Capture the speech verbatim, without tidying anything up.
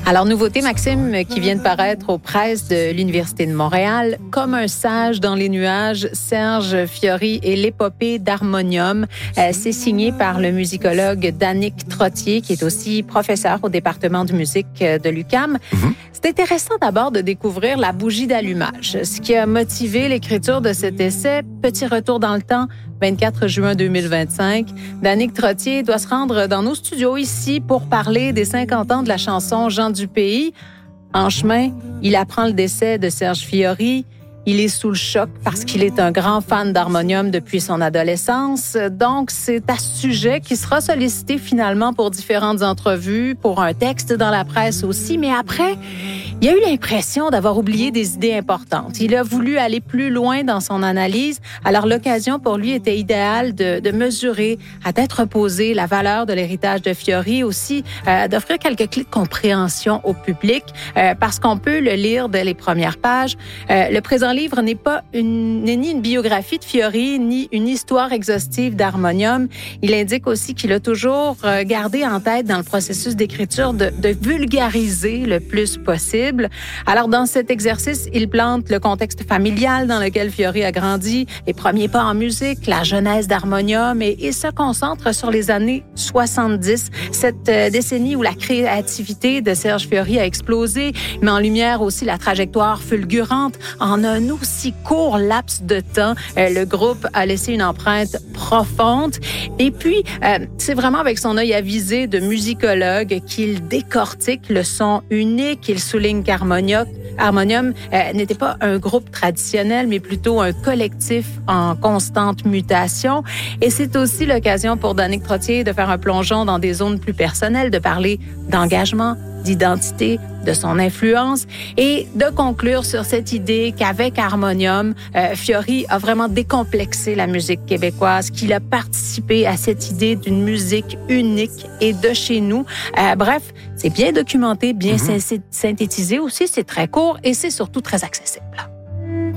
Alors, nouveauté, Maxime, qui vient de paraître aux presses de l'Université de Montréal, Comme un sage dans les nuages, Serge Fiori et l'épopée d'Harmonium. Euh, c'est signé par le musicologue Danick Trottier, qui est aussi professeur au département de musique de l'U Q A M. Mm-hmm. C'est intéressant d'abord de découvrir la bougie d'allumage, ce qui a motivé l'écriture de cet essai. Petit retour dans le temps, vingt-quatre juin deux mille vingt-cinq. Danick Trottier doit se rendre dans nos studios ici pour parler des cinquante ans de la chanson Gens du pays. En chemin, il apprend le décès de Serge Fiori. Il est sous le choc parce qu'il est un grand fan d'Harmonium depuis son adolescence. Donc, c'est à ce sujet qu'il sera sollicité finalement pour différentes entrevues, pour un texte dans la presse aussi. Mais après, il a eu l'impression d'avoir oublié des idées importantes. Il a voulu aller plus loin dans son analyse. Alors, l'occasion pour lui était idéale de, de mesurer à tête reposée la valeur de l'héritage de Fiori, aussi euh, d'offrir quelques clés de compréhension au public euh, parce qu'on peut le lire dès les premières pages. Euh, le présent livre n'est pas une, n'est ni une biographie de Fiori, ni une histoire exhaustive d'Harmonium. Il indique aussi qu'il a toujours gardé en tête dans le processus d'écriture de, de vulgariser le plus possible. Alors, dans cet exercice, il plante le contexte familial dans lequel Fiori a grandi, les premiers pas en musique, la genèse d'Harmonium, et il se concentre sur les années soixante-dix, cette décennie où la créativité de Serge Fiori a explosé, mais en lumière aussi la trajectoire fulgurante en un aussi court laps de temps. Euh, le groupe a laissé une empreinte profonde. Et puis, euh, c'est vraiment avec son œil avisé de musicologue qu'il décortique le son unique. Il souligne qu'Harmonium Harmonium, euh, n'était pas un groupe traditionnel, mais plutôt un collectif en constante mutation. Et c'est aussi l'occasion pour Danick Trottier de faire un plongeon dans des zones plus personnelles, de parler d'engagement, d'identité, de son influence et de conclure sur cette idée qu'avec Harmonium, euh, Fiori a vraiment décomplexé la musique québécoise, qu'il a participé à cette idée d'une musique unique et de chez nous. Euh, bref, c'est bien documenté, bien mm-hmm. synthétisé aussi, c'est très court et c'est surtout très accessible.